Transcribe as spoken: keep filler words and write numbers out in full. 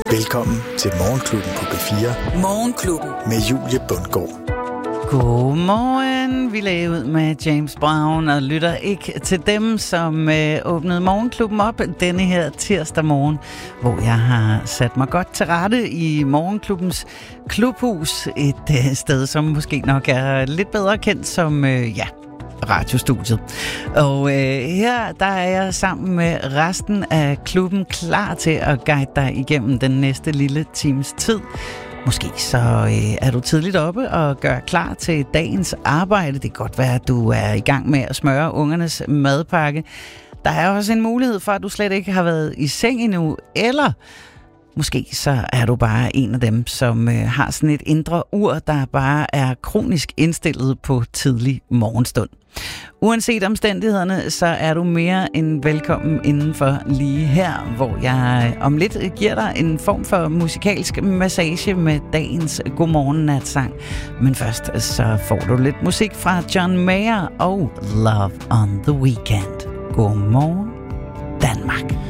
Velkommen til Morgenklubben på P fire. Morgenklubben. Med Julie Bundgaard. Godmorgen. Vi lagde ud med James Brown og lytter ikke til dem, som øh, åbnede Morgenklubben op denne her tirsdag morgen, hvor jeg har sat mig godt til rette i Morgenklubbens klubhus. Et øh, sted, som måske nok er lidt bedre kendt som, øh, ja, radiostudiet. Og øh, her der er jeg sammen med resten af klubben klar til at guide dig igennem den næste lille times tid. Måske så øh, er du tidligt oppe og gør klar til dagens arbejde. Det kan godt være, at du er i gang med at smøre ungernes madpakke. Der er også en mulighed for, at du slet ikke har været i seng endnu, eller måske så er du bare en af dem, som øh, har sådan et indre ur, der bare er kronisk indstillet på tidlig morgenstund. Uanset omstændighederne, så er du mere end velkommen indenfor lige her, hvor jeg om lidt giver dig en form for musikalsk massage med dagens godmorgen-natsang. Men først så får du lidt musik fra John Mayer og Love on the Weekend. Godmorgen, Danmark.